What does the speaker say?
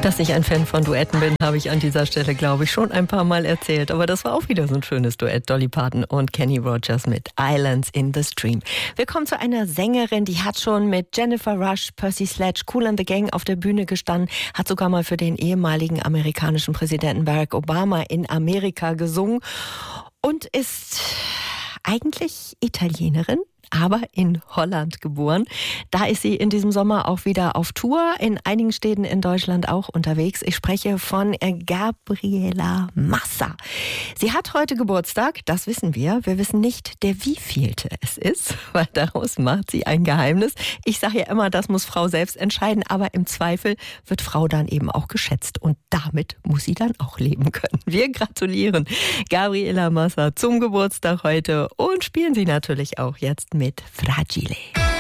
Dass ich ein Fan von Duetten bin, habe ich an dieser Stelle, glaube ich, schon ein paar Mal erzählt. Aber das war auch wieder so ein schönes Duett. Dolly Parton und Kenny Rogers mit Islands in the Stream. Wir kommen zu einer Sängerin, die hat schon mit Jennifer Rush, Percy Sledge, Kool and the Gang auf der Bühne gestanden, hat sogar mal für den ehemaligen amerikanischen Präsidenten Barack Obama in Amerika gesungen und ist eigentlich Italienerin, aber in Holland geboren. Da ist sie in diesem Sommer auch wieder auf Tour, in einigen Städten in Deutschland auch unterwegs. Ich spreche von Gabriela Massa. Sie hat heute Geburtstag, das wissen wir. Wir wissen nicht, der wievielte es ist, weil daraus macht sie ein Geheimnis. Ich sage ja immer, das muss Frau selbst entscheiden, aber im Zweifel wird Frau dann eben auch geschätzt und damit muss sie dann auch leben können. Wir gratulieren Gabriela Massa zum Geburtstag heute und spielen sie natürlich auch jetzt mit Fragile.